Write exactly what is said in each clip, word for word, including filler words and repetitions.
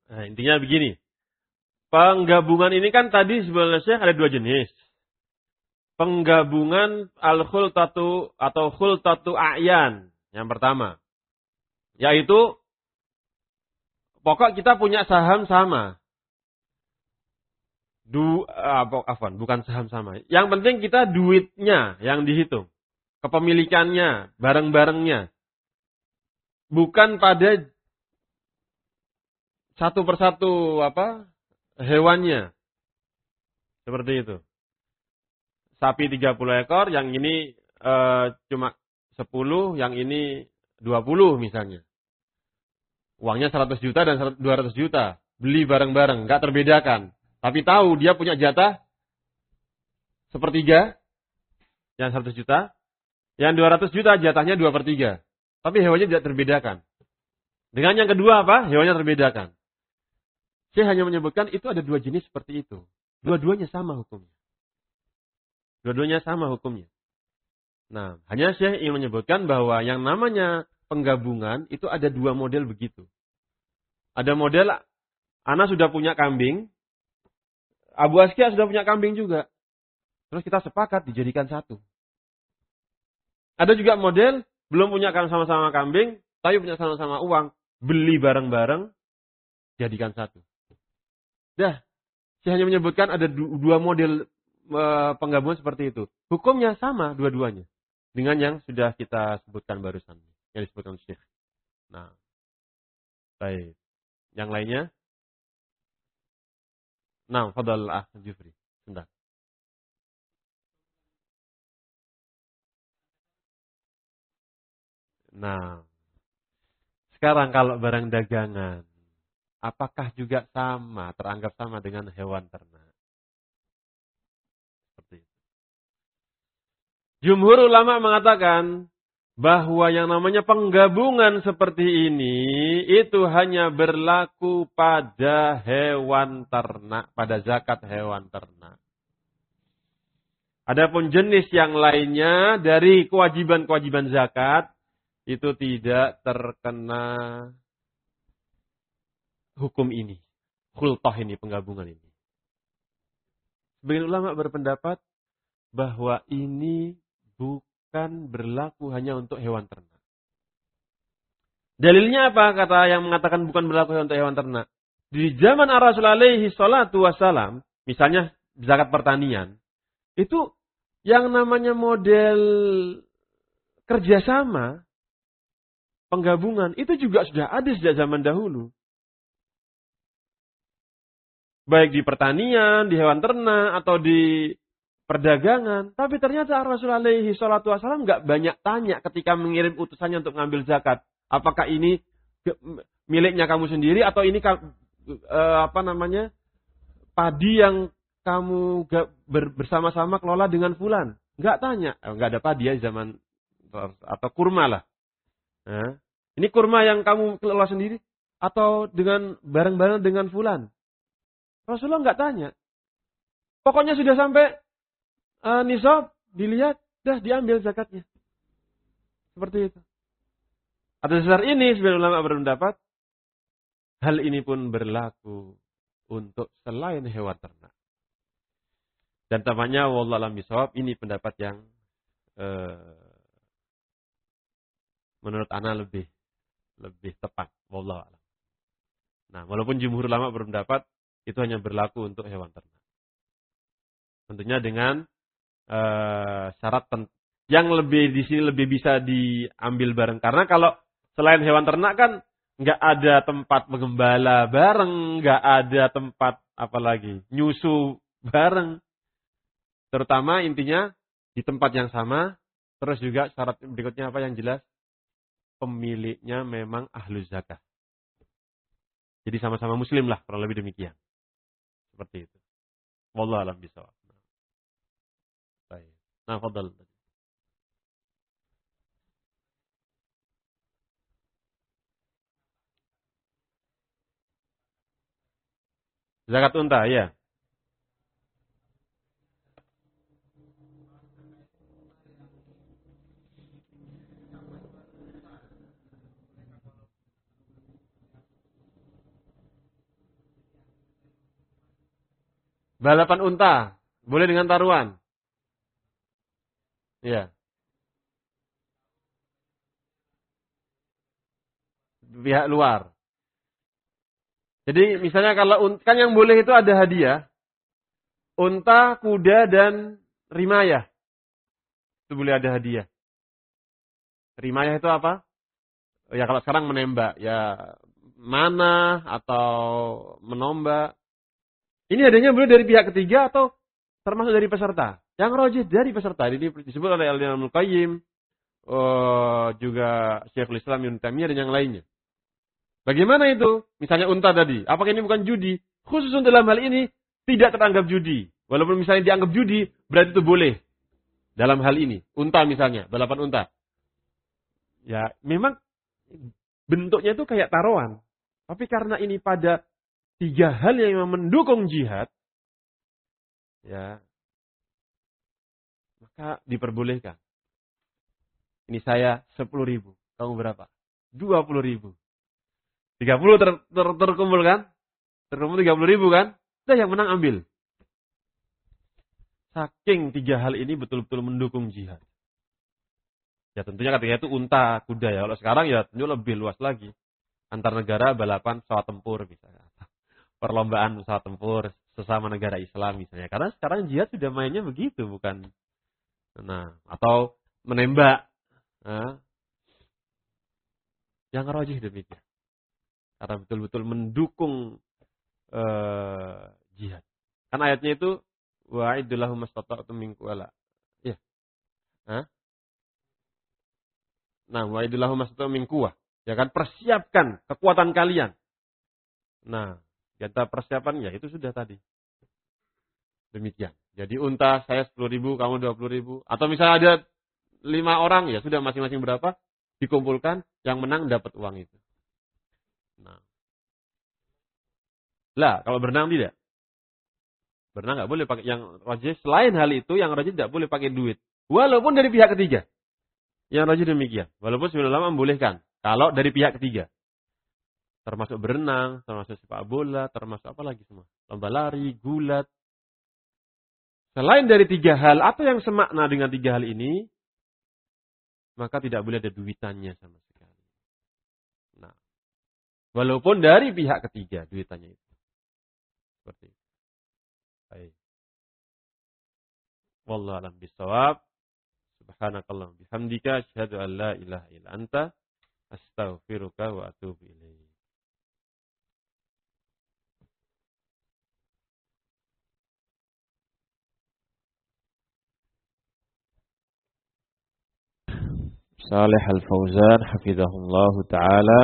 Nah, intinya begini. Penggabungan ini kan tadi sebenarnya ada dua jenis. Penggabungan al-khultatu atau khultatu a'yan. Yang pertama. Yaitu, pokok kita punya saham sama. Du, apa, afwan, bukan saham sama. Yang penting kita duitnya yang dihitung. Kepemilikannya, barang-barangnya. Bukan pada satu persatu apa hewannya. Seperti itu. Sapi tiga puluh ekor, yang ini e, cuma sepuluh, yang ini dua puluh misalnya. Uangnya seratus juta dan dua ratus juta. Beli bareng-bareng, nggak terbedakan. Tapi tahu dia punya jatah sepertiga, yang seratus juta. Yang dua ratus juta jatahnya dua per tiga. Tapi hewannya tidak terbedakan. Dengan yang kedua apa? Hewannya terbedakan. Saya hanya menyebutkan itu ada dua jenis seperti itu. Dua-duanya sama hukumnya. Dua-duanya sama hukumnya. Nah, hanya saya ingin menyebutkan bahwa yang namanya penggabungan itu ada dua model begitu. Ada model, Ana sudah punya kambing, Abu Askia sudah punya kambing juga. Terus kita sepakat dijadikan satu. Ada juga model, belum punya sama-sama kambing, tapi punya sama-sama uang. Beli bareng-bareng, jadikan satu. Dah, saya hanya menyebutkan ada dua model penggabungan seperti itu. Hukumnya sama dua-duanya. Dengan yang sudah kita sebutkan barusan. Yang disebutkan Syekh. Nah, baik. Yang lainnya? Nah, fadal ah Jufri. Sebentar. Nah, sekarang kalau barang dagangan, apakah juga sama, teranggap sama dengan hewan ternak? Seperti itu. Jumhur ulama mengatakan bahwa yang namanya penggabungan seperti ini itu hanya berlaku pada hewan ternak, pada zakat hewan ternak. Adapun jenis yang lainnya dari kewajiban-kewajiban zakat itu tidak terkena hukum ini. Khultah ini, penggabungan ini. Sebagian ulama berpendapat bahwa ini bukan berlaku hanya untuk hewan ternak. Dalilnya apa kata yang mengatakan bukan berlaku untuk hewan ternak? Di zaman Rasul alaihi salatu wassalam, misalnya zakat pertanian, itu yang namanya model kerjasama, penggabungan, itu juga sudah ada sejak zaman dahulu. Baik di pertanian, di hewan ternak, atau di perdagangan. Tapi ternyata Rasul alaihi salatu wassalam nggak banyak tanya ketika mengirim utusannya untuk mengambil zakat. Apakah ini miliknya kamu sendiri atau ini apa namanya padi yang kamu bersama-sama kelola dengan fulan? Nggak tanya. Nggak ada padi ya zaman atau kurma lah. Nah, ini kurma yang kamu kelola sendiri atau dengan bareng-bareng dengan fulan? Rasulullah nggak tanya. Pokoknya sudah sampai uh, nisab, dilihat, dah diambil zakatnya. Seperti itu. Atas dasar ini, sebagian ulama berpendapat, hal ini pun berlaku untuk selain hewan ternak. Dan tampaknya, wallahu a'lam bishawab, ini pendapat yang uh, menurut ana lebih lebih tepat. Wallahu a'lam. Nah, walaupun jumhur ulama berpendapat, itu hanya berlaku untuk hewan ternak. Tentunya dengan uh, syarat ten- yang lebih di sini lebih bisa diambil bareng. Karena kalau selain hewan ternak kan nggak ada tempat menggembala bareng, nggak ada tempat apalagi nyusu bareng. Terutama intinya di tempat yang sama. Terus juga syarat berikutnya apa yang jelas? Pemiliknya memang ahlu zakah. Jadi sama-sama muslim lah, kurang lebih demikian. Seperti itu. Wallahu a'lam bishawab. Baik. Nah, fadhal. Zakat unta, ya. Balapan unta. Boleh dengan taruhan. Ya. Pihak luar. Jadi misalnya kalau kan yang boleh itu ada hadiah. Unta, kuda, dan rimayah. Itu boleh ada hadiah. Rimayah itu apa? Ya kalau sekarang menembak. Ya mana atau menombak. Ini hadiahnya boleh dari pihak ketiga atau termasuk dari peserta. Yang rajih dari peserta. Ini disebut oleh Al-Imam Al-Qayyim. Oh, juga Syekhul Islam Ibnu Taimiyah dan yang lainnya. Bagaimana itu? Misalnya unta tadi. Apakah ini bukan judi? Khusus untuk dalam hal ini tidak teranggap judi. Walaupun misalnya dianggap judi, berarti itu boleh. Dalam hal ini. Unta misalnya. Balapan unta. Ya, memang bentuknya itu kayak taruhan. Tapi karena ini pada tiga hal yang memang mendukung jihad. Ya. Maka diperbolehkan. Ini saya sepuluh ribu. Kamu berapa? dua puluh ribu. tiga puluh ter, ter, terkumpul kan? Terkumpul tiga puluh ribu kan? Sudah yang menang ambil. Saking tiga hal ini betul-betul mendukung jihad. Ya tentunya ketika itu unta, kuda ya. Kalau sekarang ya tentu lebih luas lagi. Antar negara balapan pesawat tempur misalnya. Perlombaan pesawat tempur sesama negara Islam misalnya. Karena sekarang jihad sudah mainnya begitu bukan. Nah, atau menembak. Nah, yang rajih demikian. Karena betul-betul mendukung uh, jihad. Kan ayatnya itu wa'idul lahum mastata'tum min quwwah. Ya. Hah? Nah, wa'idul lahum mastata'tum min quwwah. Ya kan persiapkan kekuatan kalian. Nah, kata persiapan ya itu sudah tadi. Demikian. Jadi unta saya sepuluh ribu, kamu dua puluh ribu. Atau misalnya ada lima orang ya sudah masing-masing berapa? Dikumpulkan, yang menang dapat uang itu. Nah. Lah, kalau berenang tidak. Berenang nggak boleh pakai yang rajih. Selain hal itu, yang rajih tidak boleh pakai duit. Walaupun dari pihak ketiga. Yang rajih demikian. Walaupun sebenarnya ulama membolehkan. Kalau dari pihak ketiga. Termasuk berenang, termasuk sepak bola, termasuk apa lagi semua. Lomba lari, gulat. Selain dari tiga hal, atau yang semakna dengan tiga hal ini, maka tidak boleh ada duitannya sama sekali. Nah, walaupun dari pihak ketiga duitannya itu. Seperti itu. Baik. Wallahu a'lam bishawab. Subhanakallah bihamdika asyhadu an la ilaha illa anta astaghfiruka wa atubu ilaik. Salih Al-Fauzan hafizahullah taala.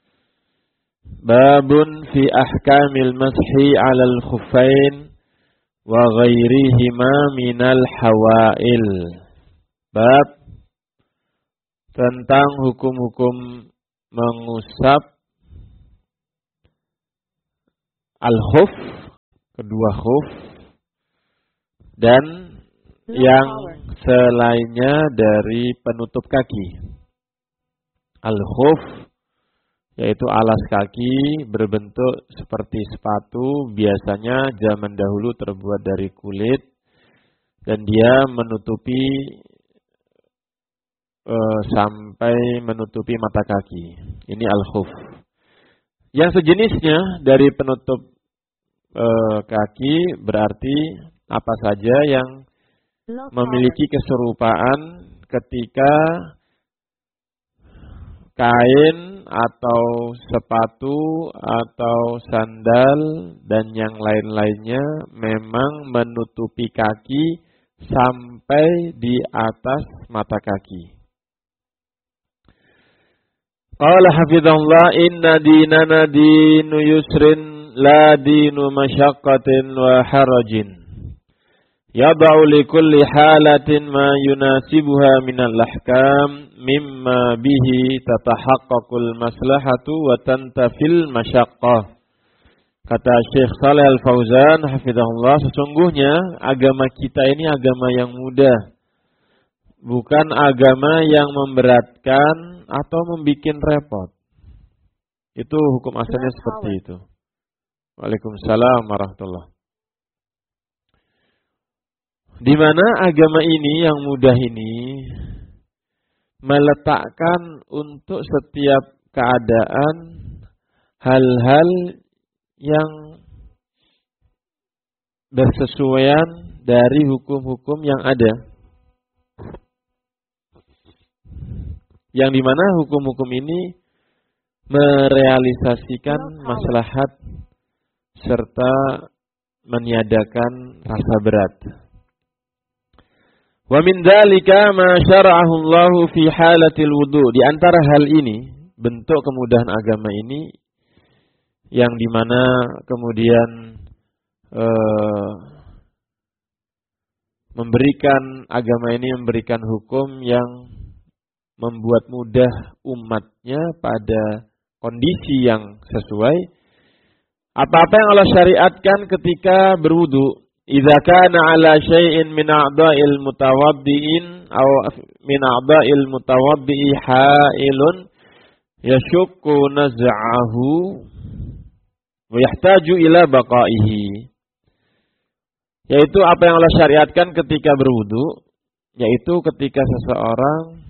Babun fi ahkamil mashi 'alal khuffain wa ghairihima minal hawail. Bab tentang hukum-hukum mengusap al-khuf, kedua khuf, dan yang selainnya dari penutup kaki. Al-khuf yaitu alas kaki berbentuk seperti sepatu, biasanya zaman dahulu terbuat dari kulit dan dia menutupi e, sampai menutupi mata kaki. Ini al-khuf. Yang sejenisnya dari penutup e, kaki berarti apa saja yang memiliki keserupaan ketika kain atau sepatu atau sandal dan yang lain-lainnya memang menutupi kaki sampai di atas mata kaki. Qala hafizahullah inna dinana dinu yusrin la dinu masyaqqatin wa harajin. Yada'u li kulli halatin ma yunasibuha minal ahkam mimma bihi tatahaqqaqul maslahatu wa tantafil masyaqqah. Kata Syekh Shalih Al-Fauzan hafizahullah, sesungguhnya agama kita ini agama yang mudah. Bukan agama yang memberatkan atau membikin repot. Itu hukum asalnya seperti itu. Waalaikumsalam warahmatullahi. Di mana agama ini yang mudah ini meletakkan untuk setiap keadaan hal-hal yang bersesuaian dari hukum-hukum yang ada. Yang dimana hukum-hukum ini merealisasikan maslahat serta meniadakan rasa berat. Wa min dzalika ma syara'ahu Allah fi halatil wudu. Di antara hal ini, bentuk kemudahan agama ini yang dimana kemudian eh, memberikan agama ini memberikan hukum yang membuat mudah umatnya pada kondisi yang sesuai. Apa-apa yang Allah syariatkan ketika berwudu, idza kana ala syai'in min a'dha'il mutawaddi'in aw min a'dha'il mutawaddi'i ha'ilun yashukku naz'ahu wa yahtaju ila baqaihi. Yaitu apa yang Allah syariatkan ketika berwudu, yaitu ketika seseorang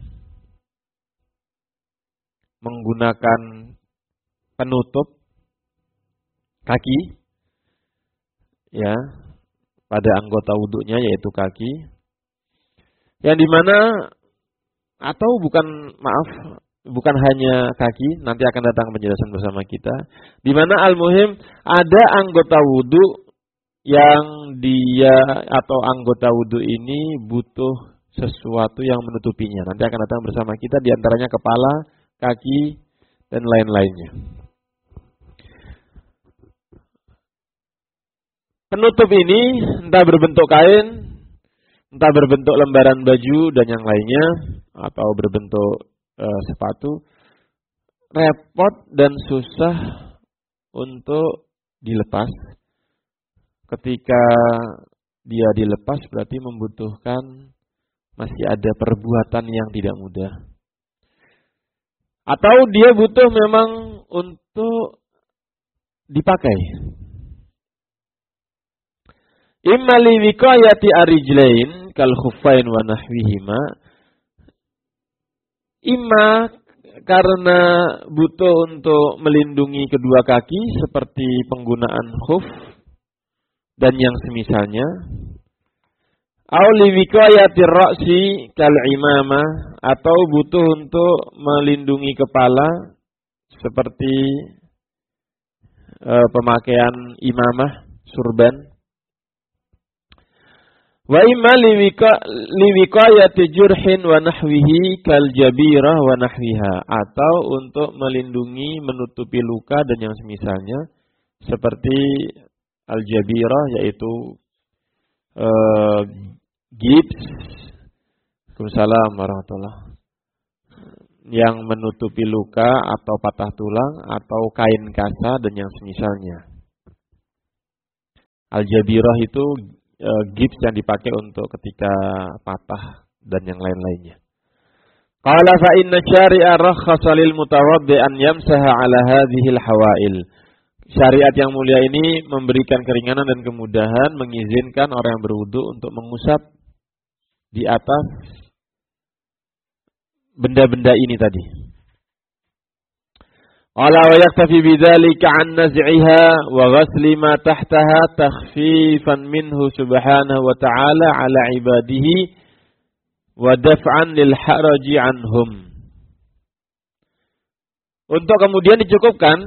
menggunakan penutup kaki ya pada anggota wudunya, yaitu kaki, yang dimana atau bukan maaf bukan hanya kaki, nanti akan datang penjelasan bersama kita, dimana al-muhim ada anggota wudu yang dia atau anggota wudu ini butuh sesuatu yang menutupinya. Nanti akan datang bersama kita, diantaranya kepala, kaki, dan lain-lainnya. Penutup ini entah berbentuk kain, entah berbentuk lembaran baju dan yang lainnya, atau berbentuk e, sepatu, repot dan susah untuk dilepas. Ketika dia dilepas berarti membutuhkan masih ada perbuatan yang tidak mudah. Atau dia butuh memang untuk dipakai. Imma li wiqayati arijlain kal khuffain wa nahwihima. Imma karena butuh untuk melindungi kedua kaki seperti penggunaan khuf dan yang semisalnya. Au li wiqayati ra'si kal imamah, atau butuh untuk melindungi kepala seperti e, pemakaian imamah, surban. Wa imma liwiqayati jurhin wa nahwihi kal jabirah wa nahwiha, atau untuk melindungi menutupi luka dan yang semisalnya seperti al jabirah, yaitu uh, gips, Waalaikumsalam warahmatullahi, yang menutupi luka atau patah tulang atau kain kasa dan yang semisalnya. Al jabirah itu E, gips yang dipakai untuk ketika patah dan yang lain-lainnya. Qala fa inna syari'a rakhasa lil mutawaddi an yamsaha ala hadhihi al hawail. Syariat yang mulia ini memberikan keringanan dan kemudahan, mengizinkan orang yang berwudu untuk mengusap di atas benda-benda ini tadi. Qala wa yaktafi bidzalika an naz'iha wa ghasli ma tahtaha takhfifan minhu subhanahu wa ta'ala ala ibadihi wa daf'an lil haraji anhum. Untuk kemudian dicukupkan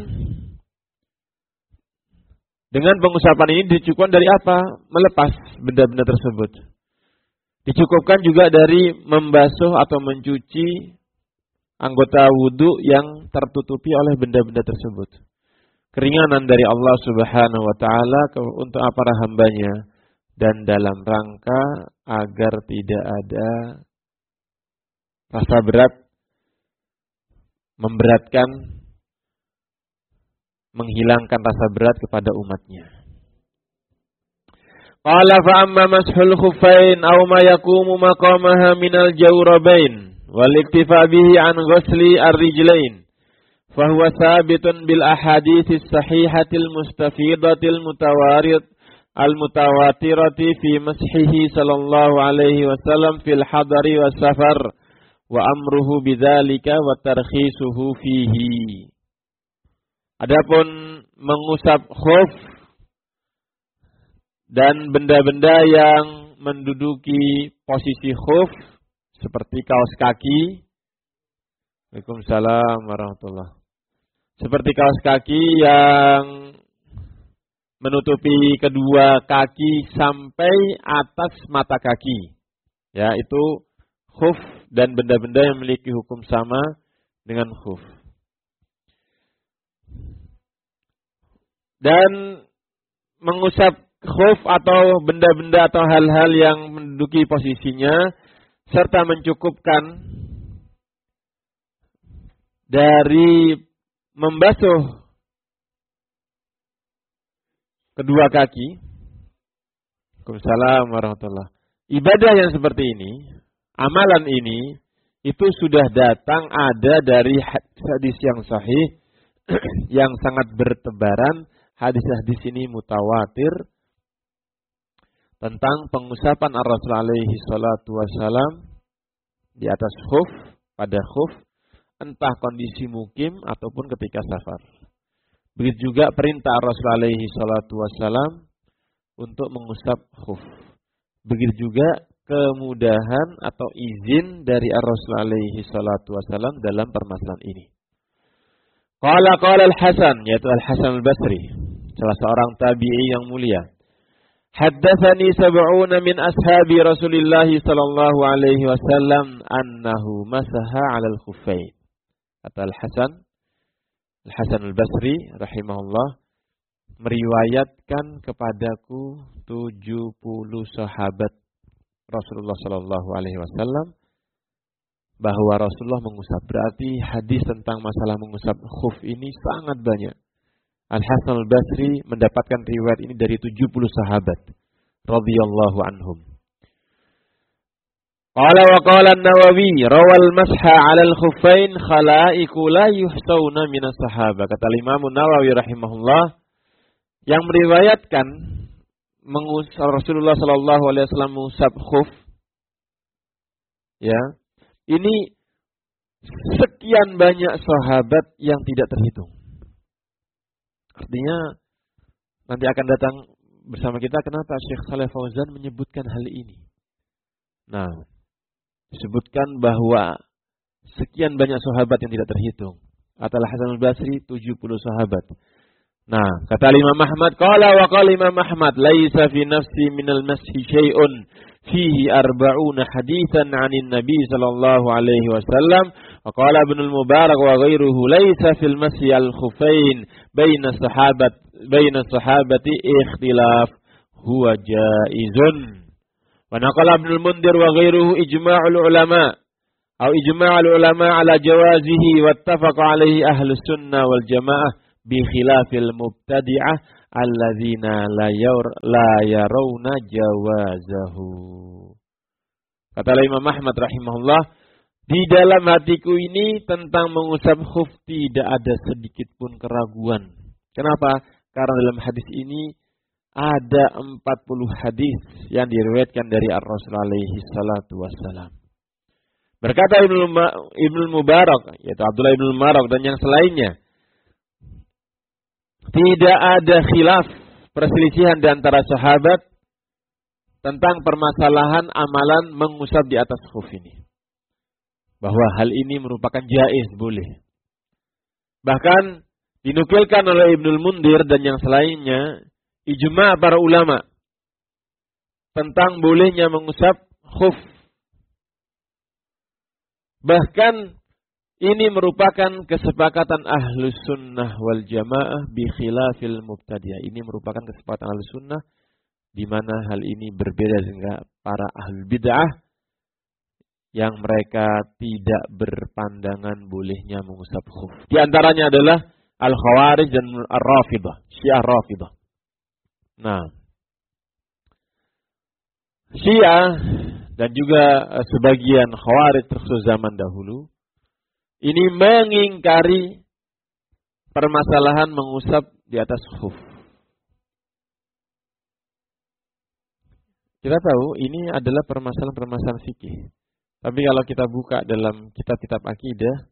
dengan pengusapan ini, dicukupkan dari apa? Melepas benda-benda tersebut. Dicukupkan juga dari membasuh atau mencuci anggota wudu yang tertutupi oleh benda-benda tersebut. Keringanan dari Allah Subhanahu wa taala untuk para hambanya, dan dalam rangka agar tidak ada rasa berat, memberatkan, menghilangkan rasa berat kepada umatnya. Qala fa amma mashul khuffain aw ma yaqumu maqamaha minal jawrabain wal iktifa bihi an ghusli ar-rijlain fa huwa thabitun bil ahaditsis sahihatil mustafidatil mutawarid al-mutawatirati fi mashihi sallallahu alaihi wasallam fil hadari was safar wa amruhu bidzalika wa tarkhisuhu fihi. Adapun mengusap khuf dan benda-benda yang menduduki posisi khuf seperti kaos kaki. Waalaikumsalam warahmatullah. Seperti kaos kaki yang menutupi kedua kaki sampai atas mata kaki. Ya, itu khuf dan benda-benda yang memiliki hukum sama dengan khuf. Dan mengusap khuf atau benda-benda atau hal-hal yang menduduki posisinya serta mencukupkan dari membasuh kedua kaki. Waalaikumsalam warahmatullah. Ibadah yang seperti ini, amalan ini, itu sudah datang ada dari hadis yang sahih yang sangat bertebaran. Hadis-hadis ini mutawatir tentang pengusapan Ar-Rasul alaihi salatu wassalam di atas khuf, pada khuf, entah kondisi mukim ataupun ketika safar. Begitu juga perintah Rasul alaihi salatu wassalam untuk mengusap khuf. Begitu juga kemudahan atau izin dari Rasul alaihi salatu wassalam dalam permasalahan ini. Qala qala Al-Hasan, yaitu Al-Hasan Al-Basri, salah seorang tabi'i yang mulia. Haddatsani sab'una min ashabi Rasulillah sallallahu alaihi wasallam annahu masaha 'alal khuffain. Kata Al-Hasan Al-Hasan Al-Basri rahimahullah meriwayatkan kepadaku tujuh puluh sahabat Rasulullah sallallahu alaihi wasallam bahwa Rasulullah mengusap. Berarti hadis tentang masalah mengusap khuf ini sangat banyak. Al-Hasan Al-Basri mendapatkan riwayat ini dari tujuh puluh sahabat radhiyallahu anhum. Qala wa qala an-Nawawi rawal masha 'ala al-khuffain khalaiqu la yuhsauna min as-sahabah. Kata Imam Nawawi rahimahullah, yang meriwayatkan mengusap Rasulullah sallallahu alaihi wasallam mengusap khuf, ya, ini sekian banyak sahabat yang tidak terhitung. Artinya nanti akan datang bersama kita kenapa Syekh Shalih Fauzan menyebutkan hal ini. Nah, disebutkan bahwa sekian banyak sahabat yang tidak terhitung. Kata Al-Hasan Al-Basri tujuh puluh sahabat. Nah, kata Imam Ahmad, qala wa qala Imam Ahmad, laisa fi nafsi minal mashi syai'un fihi arba'una haditsan 'anin Nabi sallallahu alaihi wasallam. Wa qala Ibnu Mubarak wa ghairuhu laisa fil mashi al-khuffain baina sahabat baina sahabati ikhtilaf huwa jaizun. Wa naqala Ibnu Mundir wa ghairuhu ijma'ul ulama atau ijma'ul ulama ala jawazihi wattafaqa alaihi ahlus sunnah wal jamaah bi khilafil mubtadi'ah alladzina la yaur la yarawna jawazahu. Kata Imam Ahmad rahimahullah, di dalam hatiku ini tentang mengusap khuf tidak ada sedikit pun keraguan. Kenapa? Karena dalam hadis ini ada empat puluh hadis yang diriwayatkan dari Ar-Rasul alaihi salatu wassalam. Berkata Ibnu Ibnu Mubarak, yaitu Abdullah Ibnu Mubarak dan yang selainnya, tidak ada khilaf, perselisihan di antara sahabat tentang permasalahan amalan mengusap di atas khuf ini. Bahwa hal ini merupakan jaiz, boleh. Bahkan dinukilkan oleh Ibnul Mundir dan yang selainnya, ijma' para ulama tentang bolehnya mengusap khuf. Bahkan ini merupakan kesepakatan ahlus sunnah wal jamaah bi khilafil mubtadi'ah. Ini merupakan kesepakatan ahlus sunnah di mana hal ini berbeda dengan para ahlul bid'ah yang mereka tidak berpandangan bolehnya mengusap khuf. Di antaranya adalah al-Khawarij dan ar-Rafidah, Syiah Rafidah. Nah, Syiah dan juga sebagian Khawarij terkhusus zaman dahulu ini mengingkari permasalahan mengusap di atas khuf. Kita tahu ini adalah permasalahan-permasalahan fikih. Tapi kalau kita buka dalam kitab-kitab akidah,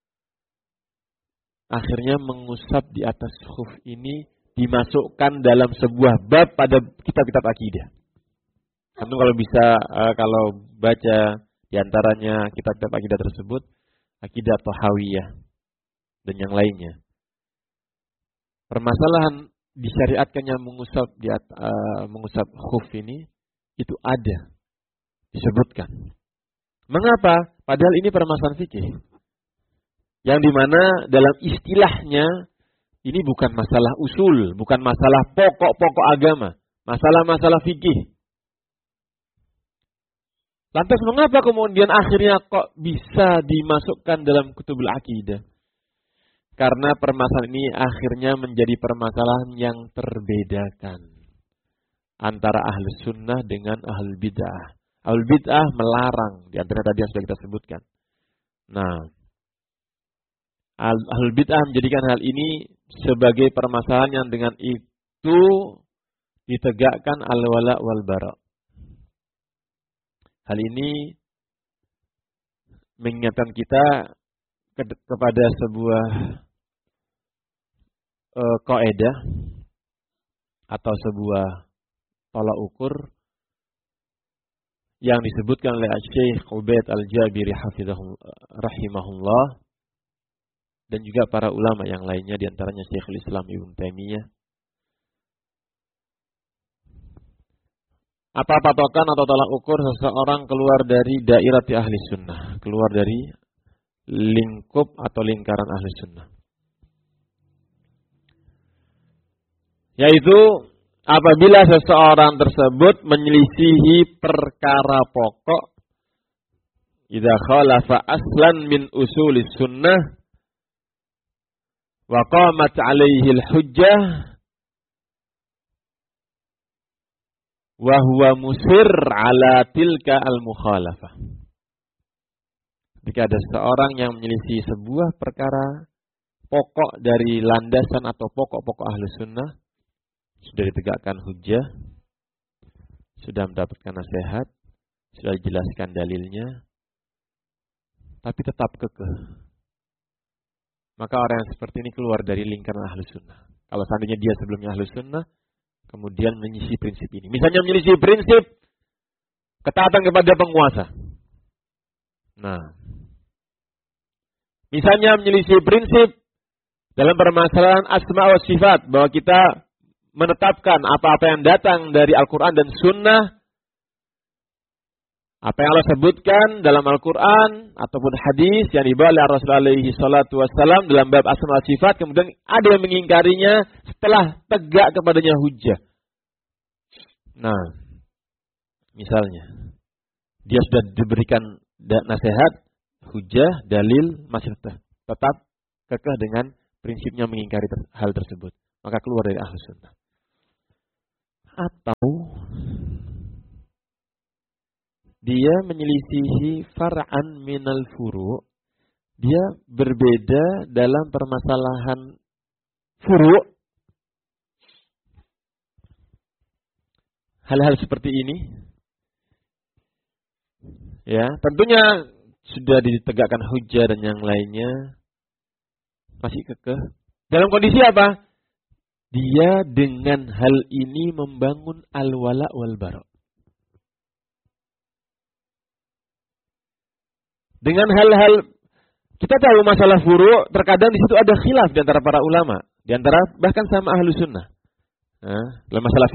akhirnya mengusap di atas khuf ini dimasukkan dalam sebuah bab pada kitab-kitab akidah. Tentu kalau bisa, kalau baca diantaranya kitab-kitab akidah tersebut, akidah Tahawiyah dan yang lainnya. Permasalahan disyariatkannya mengusap di uh, mengusap khuf ini itu ada disebutkan. Mengapa? Padahal ini permasalahan fikih. Yang dimana dalam istilahnya ini bukan masalah usul, bukan masalah pokok-pokok agama, masalah-masalah fikih. Lantas mengapa kemudian akhirnya kok bisa dimasukkan dalam kutubul akidah? Karena permasalahan ini akhirnya menjadi permasalahan yang terbedakan antara ahli sunnah dengan ahli bid'ah. Ahli bid'ah melarang, di antara tadi yang sudah kita sebutkan. Nah, ahli bid'ah menjadikan hal ini sebagai permasalahan yang dengan itu ditegakkan al-wala wal bara. Hal ini mengingatkan kita ke- kepada sebuah uh, kaidah atau sebuah tolak ukur yang disebutkan oleh Syekh Ubaid Al-Jabiri rahimahullah dan juga para ulama yang lainnya, di antaranya Syekhul Islam Ibnu Taimiyah. Apa patokan atau tolak ukur seseorang keluar dari daerah ahli sunnah, keluar dari lingkup atau lingkaran ahli sunnah? Yaitu apabila seseorang tersebut menyelisihi perkara pokok, idza khalafa aslan min usulis sunnah wa qamat alaihi al-hujjah wa huwa musir ala tilka al-mukhalafah. Jika ada seseorang yang menyelisih sebuah perkara pokok dari landasan atau pokok-pokok ahli sunnah, sudah ditegakkan hujjah, sudah mendapatkan nasihat, sudah dijelaskan dalilnya, tapi tetap kekeh, maka orang yang seperti ini keluar dari lingkaran ahli sunnah. Kalau seandainya dia sebelumnya ahli sunnah, kemudian menyisi prinsip ini. Misalnya menyisi prinsip ketaatan kepada penguasa. Nah, misalnya menyelisih prinsip dalam permasalahan asma wa sifat, bahwa kita menetapkan apa-apa yang datang dari Al-Quran dan Sunnah, apa yang Allah sebutkan dalam Al-Quran ataupun hadis yang dibawa oleh Rasulullah alaihi salatu wassalam dalam bab asma wa sifat, kemudian ada yang mengingkarinya setelah tegak kepadanya hujjah. Nah, misalnya dia sudah diberikan nasihat, hujjah, dalil, masih tetap kekeh dengan prinsipnya mengingkari ter- hal tersebut, maka keluar dari ahlu sunnah. Atau dia menyelisihi far'an minal furu', dia berbeda dalam permasalahan furu'. Hal-hal seperti ini, ya, tentunya sudah ditegakkan hujjah dan yang lainnya, masih kekeh. Dalam kondisi apa? Dia dengan hal ini membangun al-wala wal bara. Dengan hal-hal, kita tahu masalah furu', terkadang di situ ada khilaf di antara para ulama, di antara bahkan sama ahlu sunnah. Nah, dalam masalah